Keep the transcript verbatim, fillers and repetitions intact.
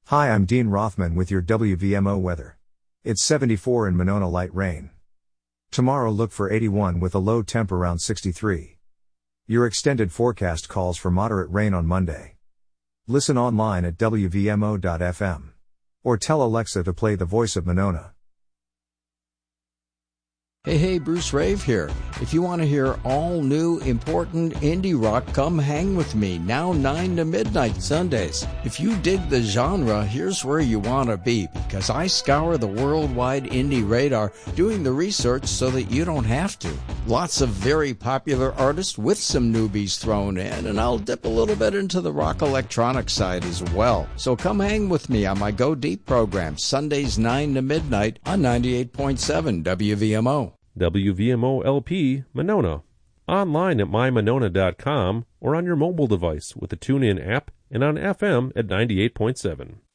Hi, I'm Dean Rothman with your W V M O weather. It's seventy-four in Monona, light rain. Tomorrow look for eighty-one with a low temp around sixty-three. Your extended forecast calls for moderate rain on Monday. Listen online at W V M O dot F M. Or tell Alexa to play The Voice of Monona. Hey, hey, Bruce Rave here. If you want to hear all new, important indie rock, come hang with me, now nine to midnight Sundays. If you dig the genre, here's where you want to be, because I scour the worldwide indie radar, doing the research so that you don't have to. Lots of very popular artists with some newbies thrown in, and I'll dip a little bit into the rock electronic side as well. So come hang with me on my Go Deep program, Sundays nine to midnight on ninety-eight point seven W V M O. W V M O L P, Monona. Online at my monona dot com or on your mobile device with the TuneIn app and on F M at ninety-eight point seven.